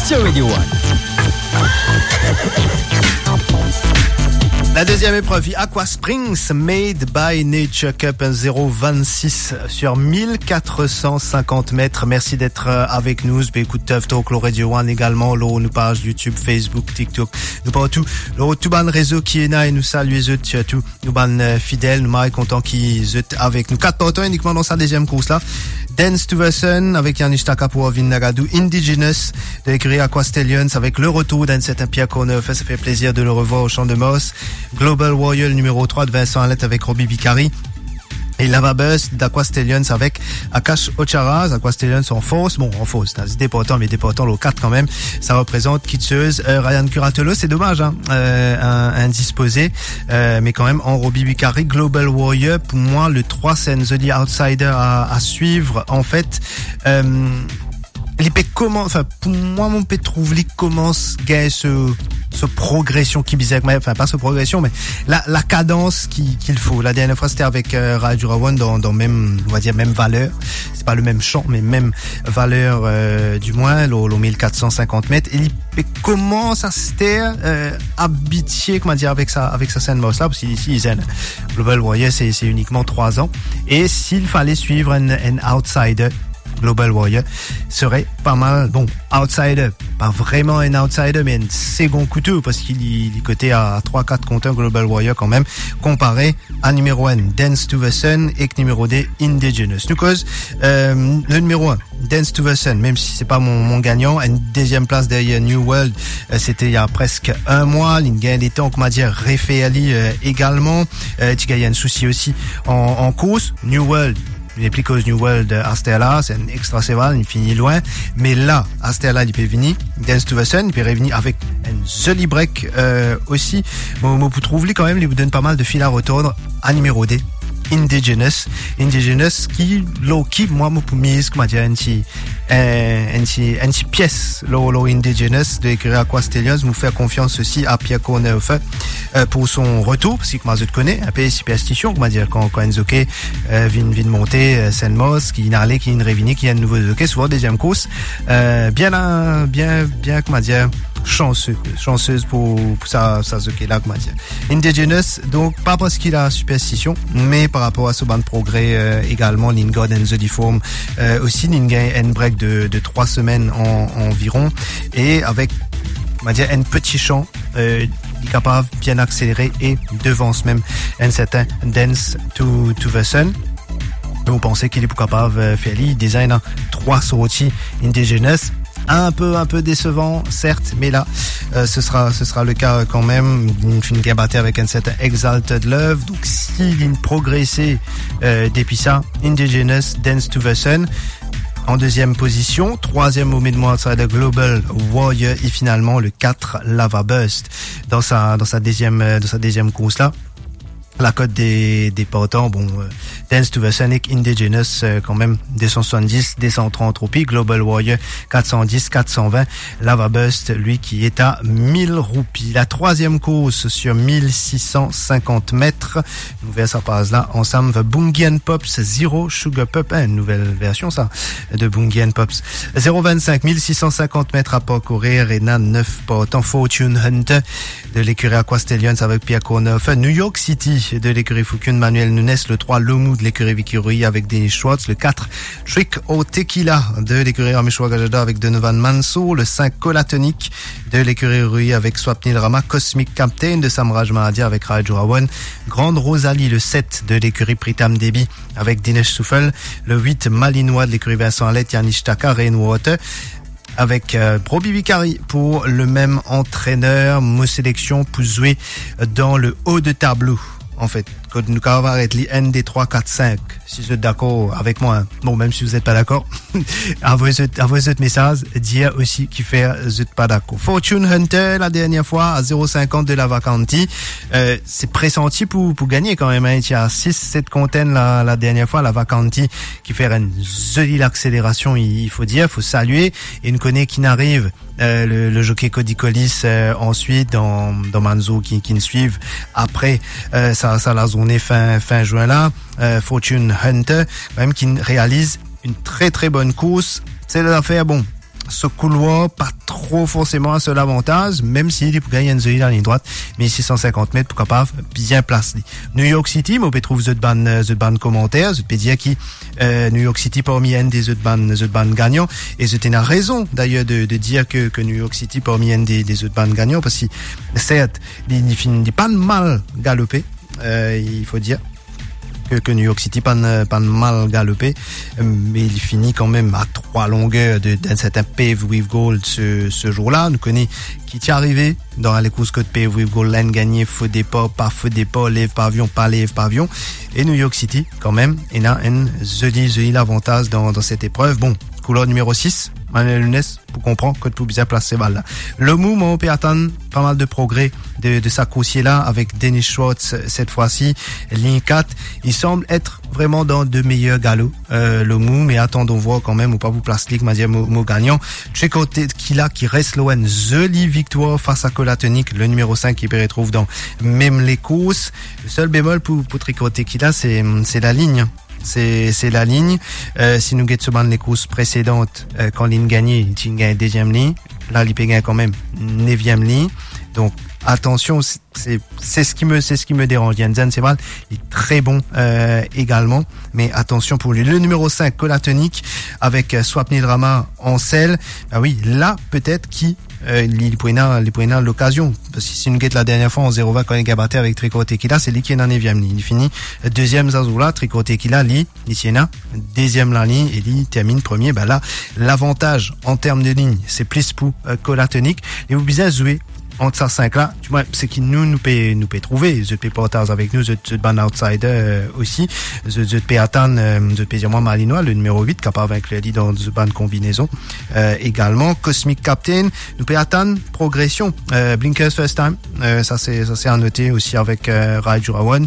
sur Radio One. La deuxième épreuve, Aqua Springs Made by Nature Cup 0,26 sur 1450 mètres. Merci d'être avec nous. Écoute Talk, le Radio One également, nous page YouTube, Facebook, TikTok, nous partout. Tout ban réseau qui est là et nous saluer tout. Nous ban fidèles, nous marrons contents qu'ils êtes avec nous. 4 partants uniquement dans sa deuxième course là. Dance to the Sun avec Yannick Taka pour Vinnagadou. Indigenous de l'écurie Aqua Stallions avec le retour d'un certain Pierre Corneuf. Ça fait plaisir de le revoir au Champ de Moss. Global Warrior numéro 3 de Vincent Alette avec Robbie Vicari. Et Lava Bust d'Aqua Stallions avec Akash Ocharaz. Aqua Stallions en fausse. Bon, en fausse. C'est déportant, mais déportant le 4 quand même. Ça représente Kitseuse. Ryan Curatolo, c'est dommage, hein. Indisposé. Mais quand même, en Robbie Vicari, Global Warrior. Pour moi, le 3, c'est un The Outsider à suivre. En fait, pour moi, mon Petrouvli commence, gars, ce progression qui bizarre, enfin pas ce progression, mais la cadence qu'il faut. La dernière fois c'était avec Radio One dans même, on va dire même valeur. C'est pas le même champ, mais même valeur du moins, le 1450 mètres. Et il commence à se taire, habitué, comment dire, avec sa scène mosse là, parce qu'ici ils aiment. Global Warrior c'est uniquement 3 ans. Et s'il fallait suivre un outsider, Global Warrior serait pas mal. Bon, outsider, pas vraiment un outsider, mais un second couteau, parce qu'il est coté à 3-4 compteurs Global Warrior quand même, comparé à numéro 1, Dance to the Sun, et numéro 2, Indigenous. Nous cause, le numéro 1, Dance to the Sun, même si c'est pas mon gagnant, une deuxième place derrière New World, c'était il y a presque un mois, il gagne des temps, comment dire, Réféali également, tu gagnes un souci aussi en course, New World. Il est plus cause New World Astella, c'est un extra séval, il finit loin. Mais là, Astella, il peut venir. Dance to the Sun, il peut revenir avec un joli break, aussi. Bon, vous trouvez quand même, il vous donne pas mal de fil à retordre à numéro D. Indigenous qui, moi, me mise, comment dire, une pièce, Indigenous de l'écurie Aqua Stallions, nous fait confiance aussi à Pierre Corneuf, pour son retour, parce que, moi, je te connais, un peu superstition, comment dire, quand Enzoké, vient monter, Senmos, qui n'allait, qui ne révinait, qui a un nouveau Zoké, souvent deuxième course, bien, comment dire, chanceuse pour ça Zoké là, comment dire. Indigenous, donc, pas parce qu'il a superstition, mais par rapport à ce banc de progrès, également, Lingard and the Deform, aussi, Lingard and break de 3 semaines environ, et avec, on va dire, un petit champ, il est capable de bien accélérer et devance même un certain Dance to the Sun. Vous pensez qu'il est capable de faire le design 3 sorties Indigenous. Un peu décevant, certes, mais là, ce sera le cas quand même. Une fin de avec un certain Exalted Love. Donc, s'il vient progresser, depuis ça, Indigenous, Dance to the Sun. En deuxième position, 3e au mid-mois outside Global Warrior et finalement le 4 Lava Bust dans sa deuxième course là. La cote des portants, bon, Dance to the Sonic, Indigenous, quand même, 270, 230 roupies, Global Warrior, 410, 420, Lava Bust, lui, qui est à 1000 roupies. La 3e course sur 1650 mètres. Nous verrons ça passe là, ensemble, The Bungie and Pops, Zero Sugar Pop, une nouvelle version, ça, de Bungie and Pops. 0,25, 1650 mètres à parcourir, et 9 portants, Fortune Hunter, de l'écurie Aqua Stallions avec Pierre Corneuf, New York City, de l'écurie Fukun, Manuel Nunes, le 3 Lomu de l'écurie Vicky avec Denis Schwartz, le 4 Trick au Tequila de l'écurie Rameshwa Gajada avec Donovan Manso, le 5 Colatonic de l'écurie Rui avec Swapnil Rama, Cosmic Captain de Samraj Mahadia avec Raju Rawan, Grande Rosalie, le 7 de l'écurie Pritam Debi avec Dinesh Souffel, le 8 Malinois de l'écurie Vincent Alette, Yannick Taka, Rainwater avec Robbie Vicari pour le même entraîneur, Mo sélection pour jouer dans le haut de tableau. En fait, quand nous avons arrêté les N des 3, 4, 5, si vous êtes d'accord avec moi, bon, même si vous n'êtes pas d'accord, envoyez ce message, dire aussi qui fait, vous n'êtes pas d'accord. Fortune Hunter, la dernière fois, à 0,50 de la Vacanti, c'est pressenti pour gagner quand même, hein. Il y a 6-7 containes la dernière fois, la Vacanti, qui fait une jolie accélération, il faut dire, faut saluer, et nous connaît qui n'arrive, le jockey Cody Collis, ensuite, dans Manzo qui nous suivent, après, ça la zone fin juin là, Fortune Hunter, quand même qui réalise une très très bonne course. C'est l'affaire, bon, ce couloir, pas trop forcément un seul avantage, même s'il est pour gagner une zone dans la ligne droite, 1650 mètres pour capable bien placer. New York City, on peut trouver the ban commentaires, je peux dire qui New York City parmi un des the ban gagnants, et je tenais raison d'ailleurs de dire que New York City parmi un des the ban gagnants, parce que certes, il finit pas mal galopé, il faut dire que New York City pas mal galopé, mais il finit quand même à 3 longueurs d'un certain Pave with Gold ce jour-là. Nous connaissons qui est arrivé dans les courses de Pave with Gold, l'an gagné, faux départ, pas faux départ, lève pavillon, pas lève pavillon. Et New York City, quand même, il a un l'avantage dans cette épreuve. Bon, couleur numéro 6, Manuel Nunes, pour comprendre que tout bien placé balle-là. Le mouvement, on peut attendre pas mal de progrès de sa coursier-là avec Dennis Schwartz cette fois-ci, ligne 4. Il semble être vraiment dans de meilleurs galops, le mou, mais attendons voir quand même, ou pas vous placer, m'a dit mot gagnant. Chez côté qui reste loin, jolie victoire face à Colatonic, le numéro 5 qui peut retrouve dans même les courses. Le seul bémol pour tricoter qu'il a, c'est la ligne. C'est la ligne. Si nous guettons les courses précédentes, quand ligne gagnée, il gagne deuxième ligne. Là, il peut gagner quand même 9e ligne. Donc, attention, c'est ce qui me dérange. Jensen Sebal est très bon, également. Mais attention pour lui. Le numéro 5, Colatonic, avec Swapnil Rama en selle. Ah oui, là, peut-être il pouvait l'occasion. Parce que si nous guette la dernière fois en 0-20 quand il a battu avec Tricot Tequila, c'est lui qui est dans 9e ligne. Il finit deuxième Zazoula, Tricot Tequila, lui, ici, deuxième la ligne, et lui termine premier. Ben là, l'avantage en termes de ligne, c'est plus pour Colatonic. Et vous bien jouer entre ça 5 là, tu vois, c'est qui nous peut trouver, je peux porter avec nous, je ban outsider aussi, je peux attendre, je peux dire moi Malinois, le numéro 8, capable avec le lead dans ce ban combinaison, également, Cosmic Captain, nous peut attendre progression, Blinkers First Time, ça c'est à noter aussi avec Raj Jurawan,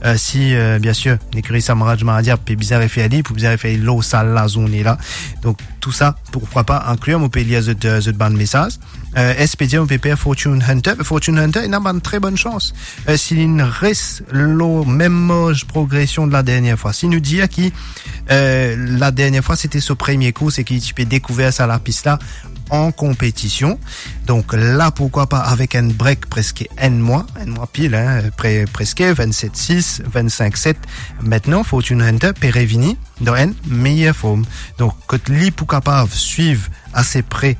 si bien sûr, l'écurie Samaraj Maradia peut bizarre effet Ali, pour bizarre effet l'eau sale la zone est là, donc tout ça, pourquoi pas inclure, on peut lire ce ban message. SPD, on peut faire Fortune Hunter. Fortune Hunter, il a une très bonne chance. S'il reste la même progression de la dernière fois. S'il nous dit qui, la dernière fois, c'était ce premier coup, c'est qu'il peut découvrir ça la piste là, en compétition. Donc là, pourquoi pas avec un break presque un mois pile, presque 27-6, 25-7. Maintenant, Fortune Hunter peut revenir dans une meilleure forme. Donc, quand lui pour capable suivre assez près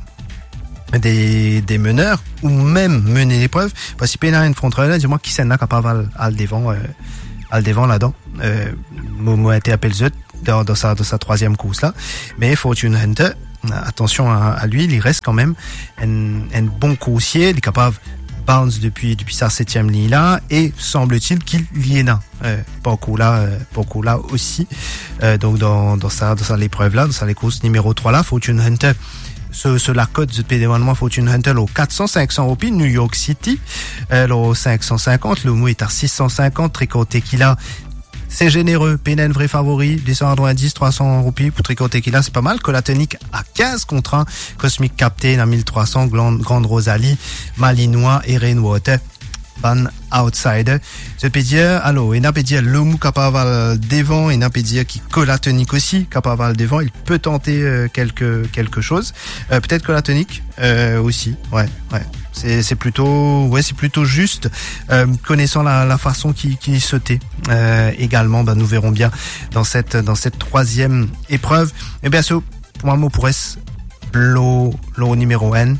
des meneurs ou même mener l'épreuve, parce que Pénal une frontière, dis-moi qui s'en a capable à le devant là-dedans. Momo a été appelé dans sa troisième course là, mais Fortune Hunter, attention à lui, il reste quand même un bon coursier, il est capable bounce depuis sa 7e ligne là, et semble-t-il qu'il y en a beaucoup là aussi, donc dans sa l'épreuve là, dans sa course numéro 3 là, Fortune Hunter. La cote de pédémanement Fortune Hunter au 400-500 roupies, New York City, au 550, le mou est à 650, Tricot Tequila, c'est généreux, Pénen vrai favori, 290, 300 roupies pour Tricot Tequila, c'est pas mal, Colatonic à 15 contre 1, Cosmic Captain à 1300, Grande Rosalie, Malinois et Rainwater, ban outsider. Je peux dire, alors, il n'a pas dire le mou capable devant, il n'a pas dire qui Colatonic aussi capable devant, il peut tenter quelque chose. Peut-être Colatonic aussi, ouais. C'est plutôt juste, connaissant la façon qui sautait. Également, nous verrons bien dans cette troisième épreuve. Et bien sûr, pour moi, pour l'eau numéro 1.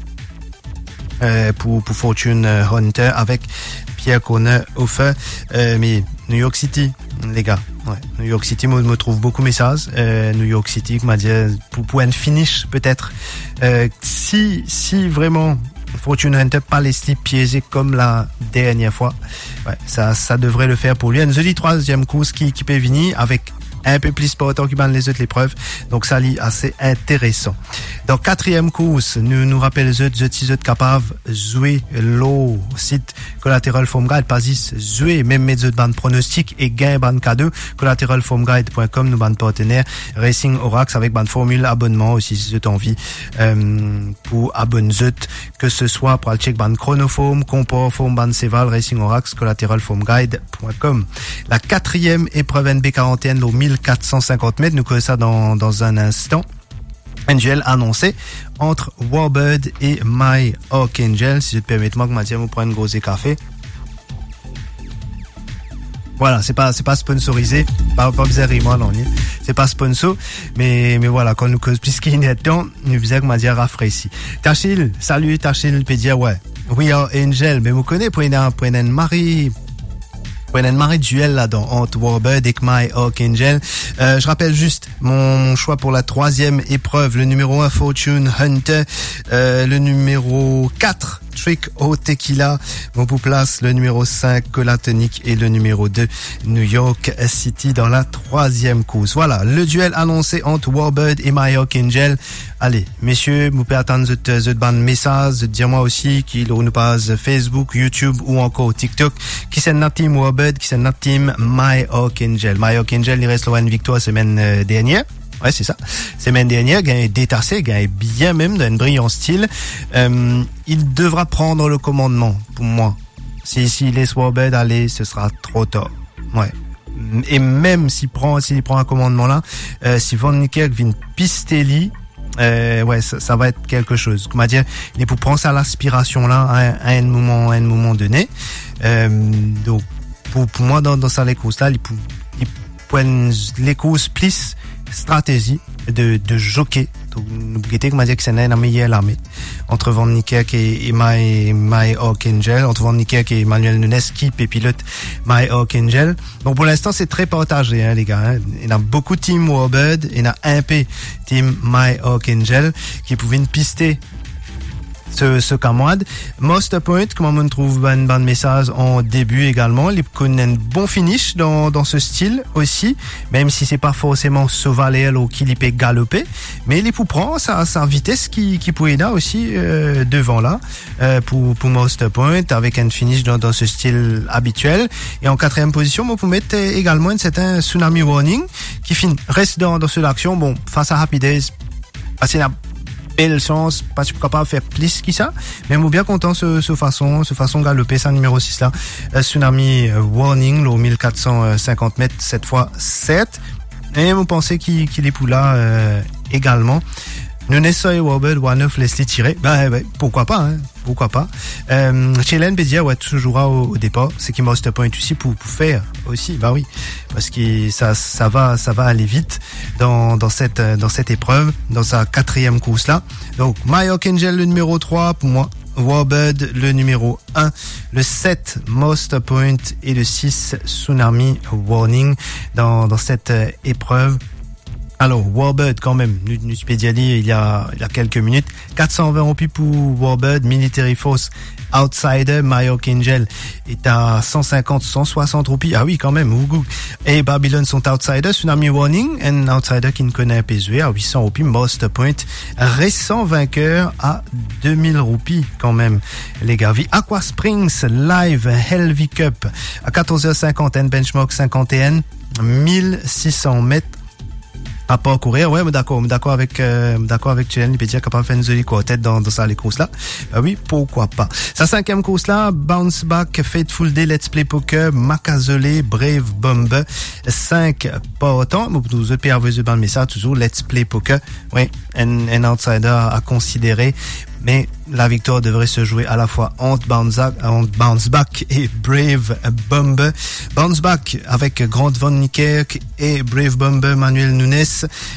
Pour Fortune Hunter avec Pierre Corner au feu, mais New York City, les gars, New York City me trouve beaucoup de messages. New York City, m'a dit pour un finish peut-être, si vraiment Fortune Hunter pas laissé piéger comme la dernière fois, ça devrait le faire pour lui. Un jeudi troisième course qui peut venir avec un peu plus portant qui banne les autres l'épreuve. Donc ça lit assez intéressant. Dans 4e course, nous rappelle les autres capables jouer l'eau site Collateral Foam Guide, pas jouer même mes autres bandes pronostics et gain bande cadeau collateralfoamguide.com, nous bande partenaire Racing Orax avec bande formule abonnement aussi si vous avez envie pour abonner que ce soit pour le check bande chronoform, comport form bande Seval Racing Orax collateralfoamguide.com. La 4e épreuve NB 41 au 1450 mètres, nous connaissons ça dans un instant. Angel annoncé entre Warbird et My Hawk Angel. Si je te permets, moi, que Mathieu me prenne un gros café. Voilà, c'est pas sponsorisé, pas bizarrement non, c'est pas sponsor, mais voilà, quand nous cause plus qu'il y a de temps, nous faisons que Mathieu rafraîchit. Tachil, salut Tachil, peut dire ouais. We Are Angel, mais vous connaissez pour une Marie duel là-dedans entre Warbird et My Hawk Angel. Je rappelle juste mon choix pour la 3e épreuve. Le numéro 1, Fortune Hunter. Le numéro 4, Trick au Tequila. Mon pour place, le numéro 5, Cola Tonic. Et le numéro 2, New York City dans la 3e course. Voilà, le duel annoncé entre Warbird et My Hawk Angel. Allez, messieurs, vous pouvez attendre ce bande message, dire-moi aussi qu'il nous passe Facebook, YouTube ou encore TikTok. Qui c'est notre team Warbird, qui c'est notre team My Hawk Angel. My Hawk Angel, il reste une victoire semaine dernière. Ouais, c'est ça. Semaine dernière, gagné détassé, gagné bien même dans un brillant style. Il devra prendre le commandement, pour moi. S'il laisse Warbird aller, ce sera trop tard. Ouais. Et même s'il prend un commandement là, si Van Niekerk vient pister lui, ouais, ça va être quelque chose. Comment dire, il est pour prendre ça l'aspiration là à un moment donné. Donc pour moi dans ça les courses là, il prend les courses plus stratégie de jockey. Donc n'oubliez pas comment dire que c'est un meilleur l'armée entre Van Niekerk et My Hawk Angel, entre Van Niekerk et Emmanuel Nunes qui pilote My Hawk Angel. Donc pour l'instant c'est très partagé les gars. Hein. Il y a beaucoup de team Warbird, il y a un peu team My Hawk Angel qui pouvaient pister ce camarade. Most Point, comment on trouve un bon message en début également. Il connaît un bon finish dans ce style aussi, même si c'est pas forcément Sauvaler ou qu'il peut galoper, mais il peut prendre sa vitesse qui pourrait là aussi devant là pour Most Point avec un finish dans ce style habituel. Et en 4e position, on peut mettre également un certain Tsunami Warning qui reste dans ce l'action. Bon, face à Happy Days, assez belle chance, pas capable de faire plus que ça, mais moi bien content ce façon galoper ça numéro 6 là. Tsunami Warning, le 1450 mètres 7x7. Et vous pensez qu'il est pour là également. Nunessa et Warbird, One-Off, laisse-les tirer. Pourquoi pas, hein. Pourquoi pas. Chelen peut dire, ouais, toujours au départ. C'est qui Most Point aussi pour faire aussi. Bah oui. Parce que ça va aller vite dans cette épreuve, dans sa 4e course là. Donc, My Hawk Angel, le numéro 3, pour moi. Warbird, le numéro 1, le 7, Most Point et le 6, Tsunami Warning dans cette épreuve. Alors, Warbird, quand même, nous suis dit il y a quelques minutes. 420 roupies pour Warbird, Military Force, Outsider, My Hawk Angel est à 150-160 roupies. Ah oui, quand même, et Babylon sont Outsider, Tsunami Warning, un Outsider qui ne connaît un PSV à 800 roupies, Most Point, récent vainqueur à 2000 roupies, quand même, les gars. Aqua Springs, Live, Helvy Cup, à 14h50, un benchmark 51, 1600 mètres. À pas courir, ouais, mais d'accord avec Chelen, il peut dire capable de faire une jolie quartet dans ça, les courses là. Oui, pourquoi pas. Sa 5e course là, Bounce Back, Faithful Day, Let's Play Poker, Macazolé, Brave Bomber, 5 pas autant, mais pour vous autres, Pierre Veuseux, mais ça, toujours, Let's Play Poker. Oui, un outsider à considérer. Mais la victoire devrait se jouer à la fois entre Bounce Back et Brave Bomber. Bounce Back avec Grant Van Niekerk et Brave Bomber Manuel Nunes.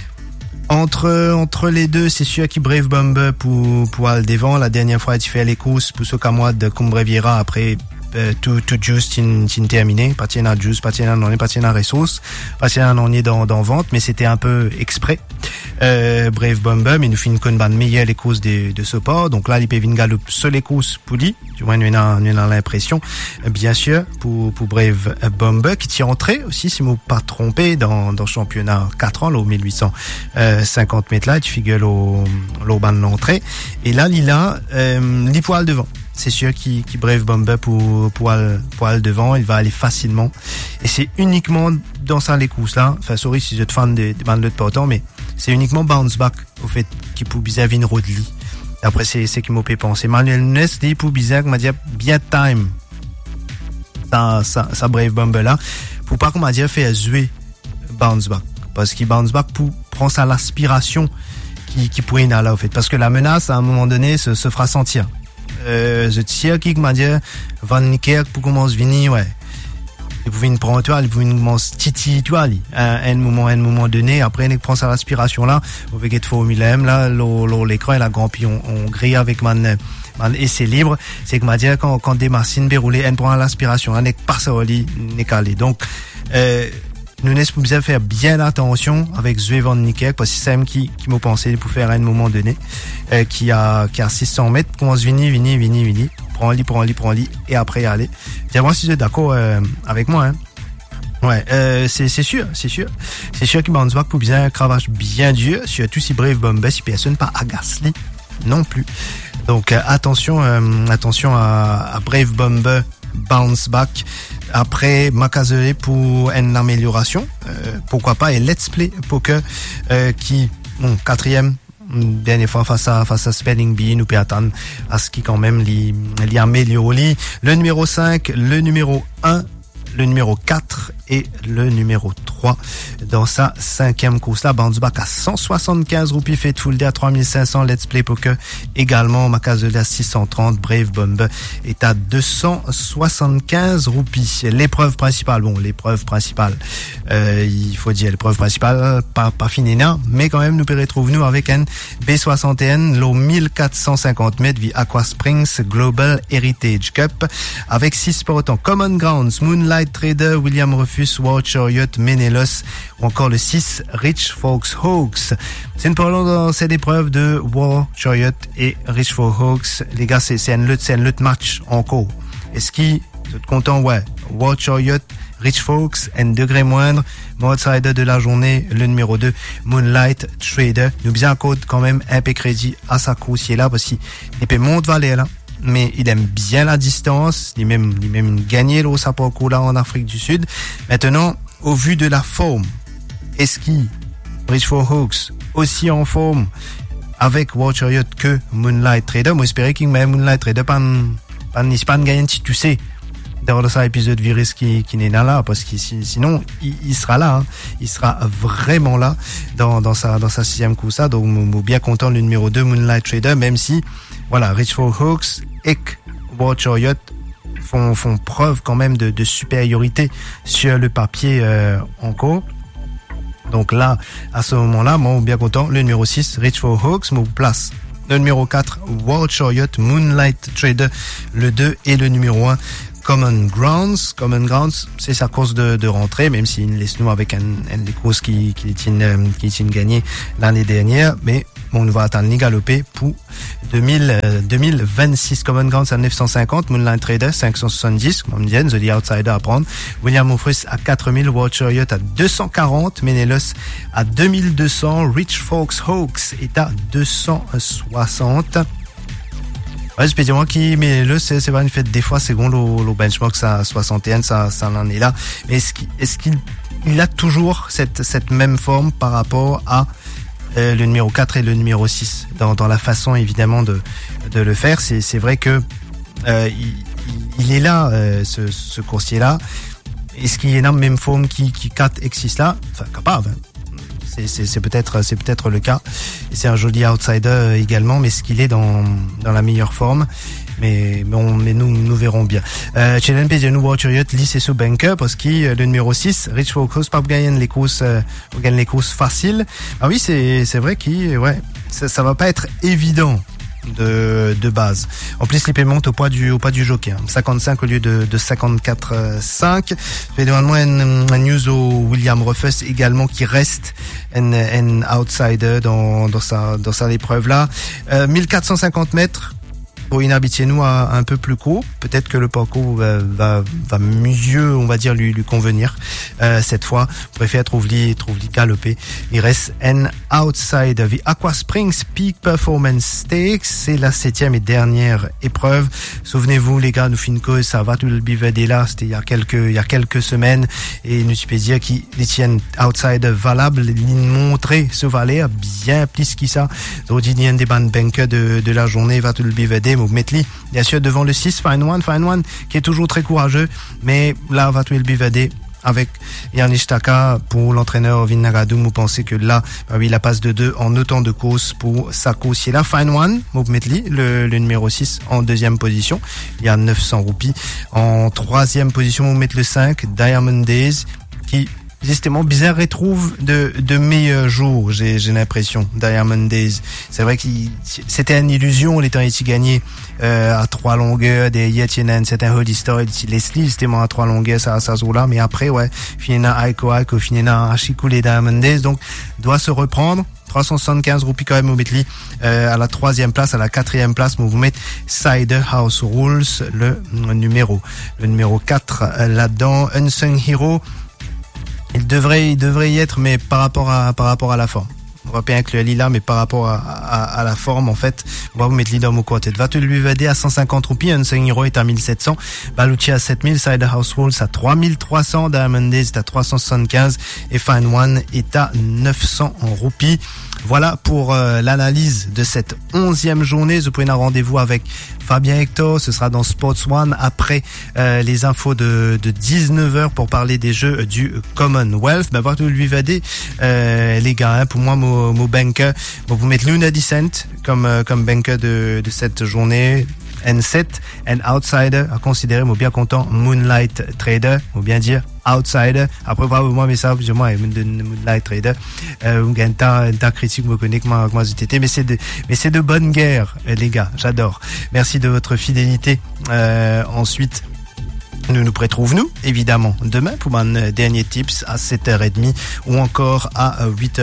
Entre les deux, c'est sûr qu'il Brave Bomber pour aller devant. La dernière fois, il fait les courses pour ce camois de Combreviera après tout Juice tin terminé. Pas tiens à Juice, pas tiens à ressources, pas tiens à dans vente, mais c'était un peu exprès. Brave Bomber, mais nous finissons une bande meilleure les courses de ce port. Donc là, les Pévin Galop sur les courses pour lui. Du moins, nous avons l'impression, bien sûr, pour Brave Bomber, qui tient entrée aussi, si je ne me pas trompé, dans le championnat 4 ans, là, au 1850 mètres là, tu figures au bande l'entrée. Et là, il a, les poils devant. C'est sûr qu'il Brave Bomber pour aller devant, il va aller facilement. Et c'est uniquement dans ça les courses là. Enfin, sorry si vous êtes fan des bandes de portant, mais c'est uniquement Bounce Back, au fait, qui pour bizarre une road lit. Après, c'est qui m'a fait penser. Manuel Nunes, dit pour bizarre, m'a dit bien time. Ça Brave Bomber là. Pour pas qu'on m'a dit faire jouer Bounce Back. Parce qu'il Bounce Back pour prendre ça l'aspiration qui pourrait y aller là, au fait. Parce que la menace, à un moment donné, se fera sentir. Je tire qui m'a dit, Van Niekerk, pour commencer à venir, ouais. Il pouvait nous prendre, il pouvait nous commencer titi, tu vois, à un moment donné, après, il prend sa respiration là, au veget Formule M, là, l'écran, et la grand pion, on grille avec man essai libre, c'est que m'a dit, quand des machines déroulées, elle prend l'aspiration, elle n'est pas ça, n'est calé. Donc, nous n'avons pas faire bien attention avec Zwe Van Niekerk, parce que c'est même qui m'a pensé pour faire à un moment donné, qui a 600 mètres, commence vini, prends lit, et après aller. Dis-moi si tu es d'accord, avec moi, hein. Ouais, c'est sûr qu'il bounce back pour bien cravache bien dur, surtout si Brave Bomber, si personne pas agace non plus. Donc, attention à Brave Bomber bounce back. Après, Makazele pour une amélioration, pourquoi pas, et Let's Play Poker, qui, quatrième, dernière fois face à Spelling Bee, nous peut attendre à ce qui quand même l'y améliore. Le numéro 5, le numéro 1, le numéro 4 et le numéro 3 dans sa 5e course là. Bounce back à 175 roupies, Faithful Day à 3500, Let's Play Poker également, Makazele à 630, Brave Bomber est à 275 roupies. L'épreuve principale, il faut dire l'épreuve principale, pas finéna, mais quand même nous retrouvons avec un B61, l'eau 1450 mètres via Aqua Springs Global Heritage Cup avec 6 portants: Common Grounds, Moonlight Trader, William Rufus, War Chariot, Menelos, ou encore le 6 Rich Folks Hawks. C'est une parlant dans cette épreuve de War Chariot et Rich Folks Hawks. Les gars, c'est un lutte match encore. Est-ce qu'ils sont contents? Ouais. War Chariot, Rich Folks, un degré moindre. Outsider de la journée, le numéro 2, Moonlight Trader. Nous bien code quand même un peu crédit à sa course là, parce qu'il peut monter valer là. Mais il aime bien la distance, il même gagné le Sapoko là en Afrique du Sud. Maintenant, au vu de la forme, est-ce qu'il Rich for Hawks aussi en forme avec War Chariot que Moonlight Trader? Moi, j'espère qu'il m'a Moonlight Trader pas gagné, si tu sais, dans ce épisode virus qui n'est là, parce que sinon, il sera là, hein. Il sera vraiment là dans sa 6e course. Donc, bien content le numéro 2, Moonlight Trader, même si, voilà, Rich for Hawks et War Chariot font preuve quand même de supériorité sur le papier encore. Donc là, à ce moment-là, moi, bien content, le numéro 6, Rich for Hawks, me place. Le numéro 4, War Chariot, Moonlight Trader, le 2 et le numéro 1, Common Grounds, c'est sa course de rentrée, même s'il laisse nous avec un des courses qui tient gagné l'année dernière, mais bon, on va attendre les galoper pour 2026. Common Grounds à 950, Moonlight Trader 570, comme on dit, The Outsider à prendre, William Rufus à 4000, War Chariot à 240, Menelos à 2200, Rich Folks Hawks est à 260. Ouais, spécialement mais c'est pas une fête des fois, second le benchmark, ça 61, ça en est là. Mais est-ce qu'il a toujours cette même forme par rapport à le numéro 4 et le numéro 6 dans la façon évidemment de le faire? C'est vrai que il est là, ce coursier là. Est-ce qu'il est dans la même forme qui 4 et 6 là? Enfin, capable. C'est peut-être le cas. Et c'est un joli outsider également, mais est-ce qu'il est dans la meilleure forme? Mais nous verrons bien. Challenge de nous War Chariot lit c'est ce banker parce que le numéro 6 Rich Focus pas gagner les courses faciles. Ah oui, c'est vrai que ça va pas être évident de base. En plus, les paiements au poids du jockey, 55 au lieu de 54,5. Finalement, un news au William Rufus également qui reste un outsider dans sa épreuve là. 1450 mètres. Pour inhabituer nous à un peu plus court, peut-être que le parcours va mieux, on va dire, lui convenir. Cette fois, préfère trouver galoper. Il reste un outsider. The Aqua Springs Peak Performance Stakes, c'est la 7e et dernière épreuve. Souvenez-vous, les gars, nous finissons ça va tout le bivadé là. C'était il y a quelques semaines et nous peux dire qu'il tiennent outsider valable. Il montrait ce valet bien plus que ça. Donc, il y a des bandes bankers de la journée, va tout le bivadé. Metli, bien sûr, devant le 6, Fine One, qui est toujours très courageux, mais là, va tuer le bivadé. avec Yannick Taka pour l'entraîneur Vin Nagadoum. Vous pensez que là, oui, la passe de 2 en autant de courses pour sa course. Il y a la Fine One, Moubmetli, le numéro 6 en deuxième position. Il y a 900 roupies. En troisième position, vous mettez le 5, Diamond Days, qui justement bizarre retrouve de meilleurs jours, j'ai l'impression. Diamond Days, c'est vrai que c'était une illusion les temps ici gagné à 3 longueurs des Yetienen, c'est un Holy Story Leslie justement à 3 longueurs ça joue là, mais après ouais finina Aiko finina Ashiku les Diamond Days, donc doit se reprendre. 375 roupies quand même au Metli à la 3e place. À la 4e place vous mettez Cider House Rules, le numéro 4 là-dedans. Unsung Hero, il devrait y être, mais par rapport à la forme. On va pas inclure Lila, mais par rapport à la forme, en fait, on va vous mettre Lila au côté. Va te lui aider à 150 roupies, Unsung Hero est à 1700, Baluchi à 7000, Cider House Rules à 3300, Diamond Days est à 375, et Fine One est à 900 en roupies. Voilà pour l'analyse de cette 11e journée. Vous pouvez un rendez-vous avec Fabien Hector, ce sera dans Sports One après les infos de 19h pour parler des jeux du Commonwealth. Ben, voir lui vader les gars, hein, pour moi mon banker, vous mettez Luna Descent comme banker de cette journée. N7, un outsider à considérer, moi bien content, Moonlight Trader, ou bien dire outsider. Après, moi, mais ça, plus ou moins, Moonlight Trader, on gagne ta critique, me connaît que moi, j'étais, mais c'est de bonne guerre, les gars, j'adore. Merci de votre fidélité. Ensuite, nous retrouvons, évidemment, demain pour mon dernier tips à 7h30 ou encore à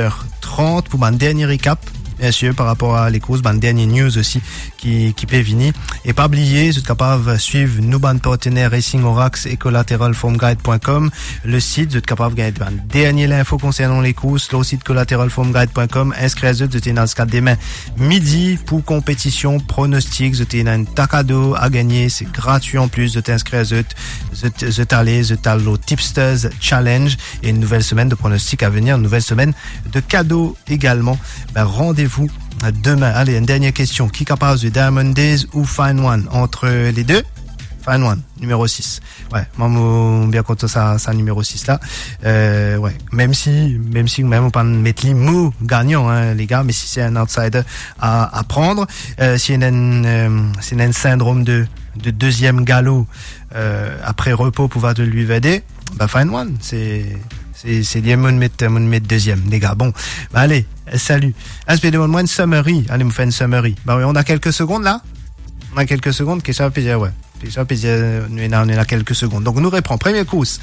8h30 pour mon dernier recap. Bien sûr, par rapport à les courses, dernier news aussi qui peut venir. Et pas oublier, vous êtes capable de suivre nos partenaires Racing Orax et collateralformguide.com. Le site, vous êtes capable de gagner dernier l'info concernant les courses, le site collateralformguide.com. Inscrivez-vous, vous êtes dans ce cas demain midi pour compétition pronostic. Vous êtes un cadeau à gagner, c'est gratuit en plus. Vous êtes inscrivez, vous êtes allé au Tipsters Challenge et une nouvelle semaine de pronostic à venir, une nouvelle semaine de cadeaux également. Rendez-vous demain. Allez, une dernière question. Qui est capable de Diamond Days ou Fine One? Entre les deux, Fine One, numéro 6. Ouais, moi, bien content ça numéro 6 là. Ouais, même si, on peut mettre les mots gagnants, hein, les gars, mais si c'est un outsider à prendre, si c'est un syndrome de deuxième galop, après repos, pouvoir de lui aider, Fine One, c'est bien mon mettre deuxième, les gars. Bon, allez, salut. Moi une summary. Allez, me faire une summary. Oui, on a quelques secondes là. On a quelques secondes. Qu'est-ce que ça fait? Ouais. On a quelques secondes. Donc, nous reprend. Première course.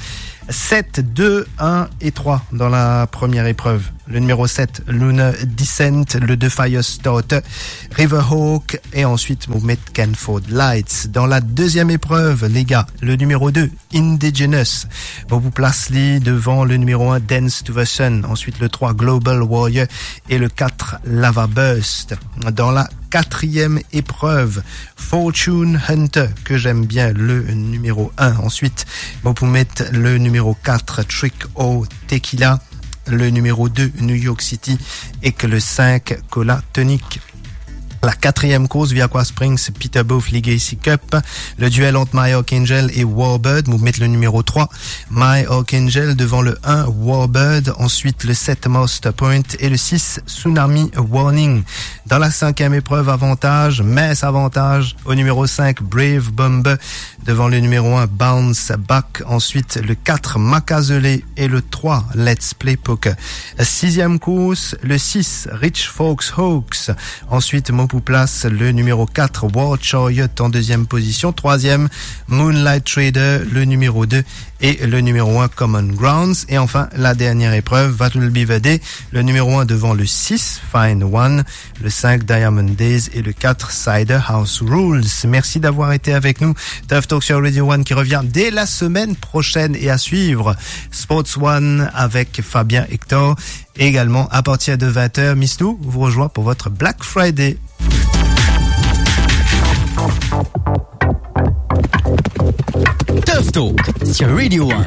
7, 2, 1 et 3 dans la première épreuve. Le numéro 7, Luna Descent, le 2 Firestart, Riverhawk et ensuite Movement Canford Lights. Dans la deuxième épreuve, les gars, le numéro 2, Indigenous. Vous placez devant le numéro 1, Dance to the Sun. Ensuite, le 3, Global Warrior et le 4, Lava Burst. Dans la quatrième épreuve, Fortune Hunter, que j'aime bien, le numéro 1. Ensuite, vous mettez le numéro 4, Trick O Tequila, le numéro 2, New York City, et que le 5, Cola Tonic. La quatrième course, Viaqua Springs, Peterboth Legacy Cup. Le duel entre My Archangel et Warbird. Vous mettez le numéro 3, My Archangel, devant le 1, Warbird. Ensuite, le 7, Master Point. Et le 6, Tsunami Warning. Dans la cinquième épreuve, mince avantage, au numéro 5, Brave Bomber. Devant le numéro 1, Bounce Back. Ensuite, le 4, Macazele. Et le 3, Let's Play Poker. Sixième course, le 6, Rich Folks Hawks. Ensuite, pour place le numéro 4, War Chariot en deuxième position. Troisième, Moonlight Trader, le numéro 2 et le numéro 1, Common Grounds. Et enfin, la dernière épreuve, Vatul Bivade, le numéro 1 devant le 6, Fine One, le 5, Diamond Days et le 4, Cider House Rules. Merci d'avoir été avec nous. Tough Talk sur Radio One qui revient dès la semaine prochaine et à suivre Sports One avec Fabien Hector. Et également, à partir de 20h, Miss Lou vous rejoint pour votre Black Friday. Tough Talk sur Radio One.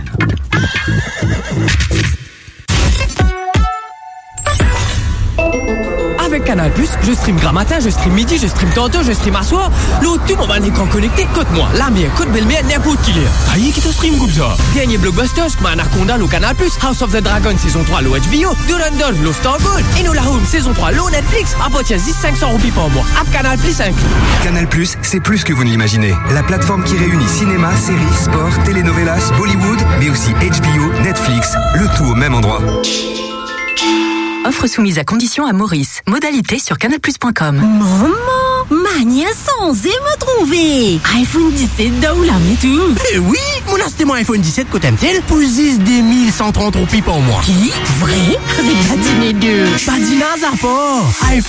Avec Canal+, je stream matin, je stream midi, je stream tantôt, je stream à soir. L'autre, tout mon écran connecté, côte-moi, la mienne, côte belle-mère, n'importe qui est. Aïe, qui te stream comme ça? Dernier blockbusters, comme Anaconda, le Canal+, House of the Dragon, saison 3, le HBO, Durandal, le Stargold, Enola Home, saison 3, le Netflix, à partir de 500 roupies par mois. App Canal+ inclus. Canal+, c'est plus que vous ne l'imaginez. La plateforme qui réunit cinéma, séries, sport, telenovelas, Bollywood, mais aussi HBO, Netflix, le tout au même endroit. Offre soumise à condition à Maurice. Modalité sur canalplus.com. Maman, Mania sans me trouver. iPhone 17 dans la métou. Eh oui, mon acheté mon iPhone 17 côté MTL pour 10 130 roupies par mois. Qui? Vrai? Avec pas dîner deux. Pas dîner à